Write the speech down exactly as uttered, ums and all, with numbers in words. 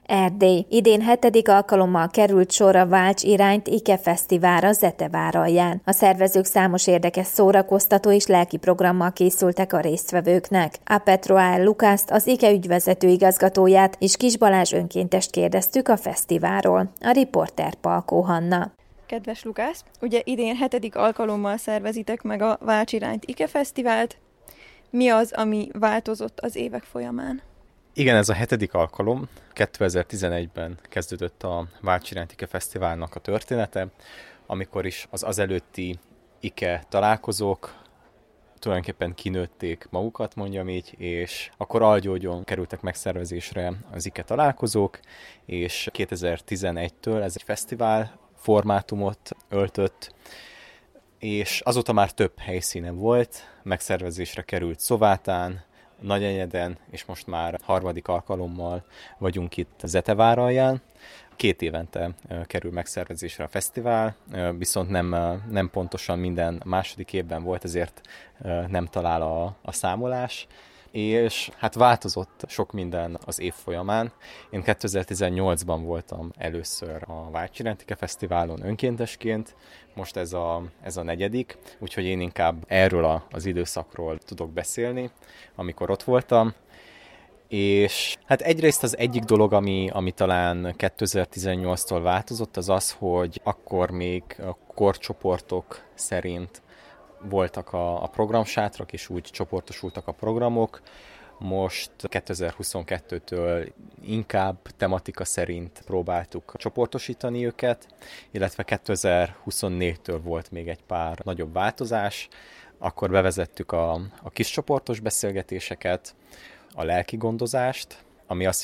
Erdély. Idén hetedik alkalommal került sor a Válts irányt Ike Fesztiválra Zetevár alján. A szervezők számos érdekes szórakoztató és lelki programmal készültek a résztvevőknek. A Petroál Lukászt, az Ike ügyvezető igazgatóját és Kis Balázs önkéntest kérdeztük a fesztiválról. A riporter Palkó Hanna. Kedves Lukász, ugye idén hetedik alkalommal szervezitek meg a Válts irányt Ike Fesztivált. Mi az, ami változott az évek folyamán? Igen, ez a hetedik alkalom. kétezer-tizenegyben kezdődött a Válts irányt Ike Fesztiválnak a története, amikor is az azelőtti Ike találkozók tulajdonképpen kinőtték magukat, mondjam így, és akkor Algyógyon kerültek megszervezésre az Ike találkozók, és kétezer-tizenegytől ez egy fesztivál formátumot öltött, és azóta már több helyszínen volt, megszervezésre került Szovátán, Nagyenyeden, és most már harmadik alkalommal vagyunk itt Zetevár alján. Két évente kerül megszervezésre a fesztivál, viszont nem, nem pontosan minden második évben volt, ezért nem talál a, a számolás. És hát változott sok minden az év folyamán. Én kétezer-tizennyolcban voltam először a Válts irányt Ike Fesztiválon önkéntesként, most ez a, ez a negyedik, úgyhogy én inkább erről a, az időszakról tudok beszélni, amikor ott voltam. És hát egyrészt az egyik dolog, ami, ami talán kétezer-tizennyolctól változott, az az, hogy akkor még a korcsoportok szerint voltak a, a programsátrak, és úgy csoportosultak a programok. Most kétezer-huszonkettőtől inkább tematika szerint próbáltuk csoportosítani őket, illetve kétezer-huszonnégytől volt még egy pár nagyobb változás. Akkor bevezettük a, a kiscsoportos beszélgetéseket, a lelki gondozást, ami azt